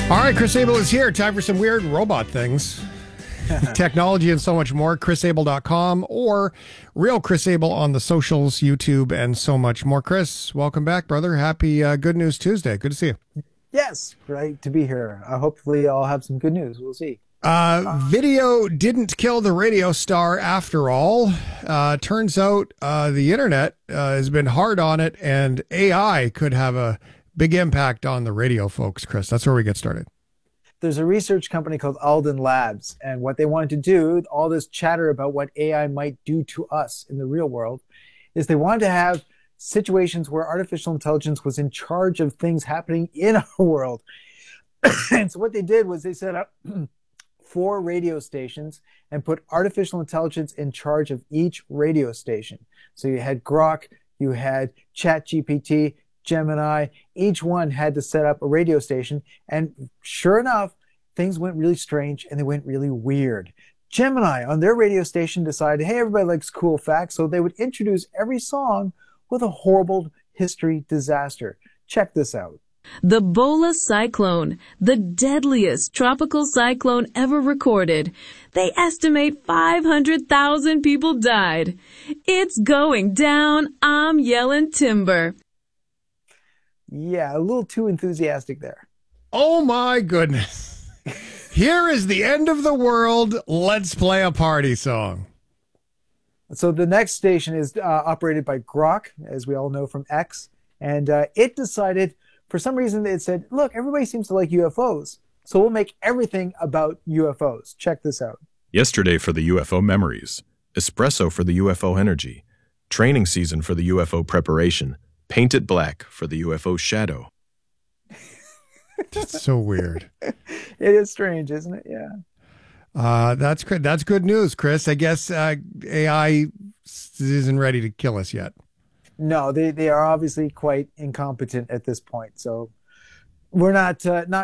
All right, Chris Abel is here. Time for some weird robot things. Technology and so much more. ChrisAbel.com or Real Chris Abel on the socials, YouTube, and so much more. Chris, welcome back, brother. Happy Good News Tuesday. Good to see you. Yes, great to be here. Hopefully I'll have some good news. We'll see. Video didn't kill the radio star after all. Turns out the internet has been hard on it, and AI could have a big impact on the radio folks, Chris. That's where we get started. There's a research company called Alden Labs, and what they wanted to do, all this chatter about what AI might do to us in the real world, is they wanted to have situations where artificial intelligence was in charge of things happening in our world. And so what they did was they set up 4 radio stations and put artificial intelligence in charge of each radio station. So you had Grok, you had ChatGPT, Gemini. Each one had to set up a radio station, and sure enough, things went really strange and they went really weird. Gemini on their radio station decided, hey, everybody likes cool facts, so they would introduce every song with a horrible history disaster. Check this out. The Bola cyclone, the deadliest tropical cyclone ever recorded. They estimate 500,000 people died. It's going down. I'm yelling timber. Yeah, a little too enthusiastic there. Oh my goodness. Here is the end of the world. Let's play a party song. So the next station is operated by Grok, as we all know from X. And it decided, for some reason, it said, look, everybody seems to like UFOs, so we'll make everything about UFOs. Check this out. Yesterday for the UFO memories, espresso for the UFO energy, training season for the UFO preparation, paint it black for the UFO shadow. That's so weird. It is strange, isn't it? Yeah. That's good. That's good news, Chris. I guess AI isn't ready to kill us yet. No, they are obviously quite incompetent at this point. So we're not